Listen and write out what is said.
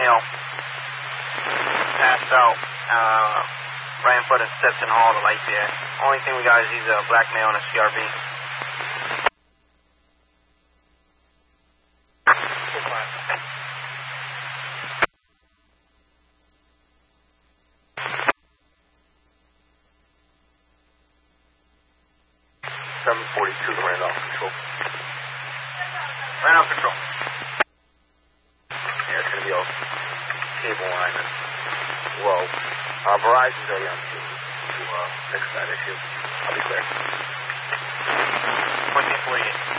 male. Passed out. Right in front of Stetson Hall, the light there. Only thing we got is he's a black male in a CRV. to Randolph Control. Randolph Control. Yeah, it's going to be a cable line and low. Verizon's already on scene to fix that issue. I'll be clear. 1448.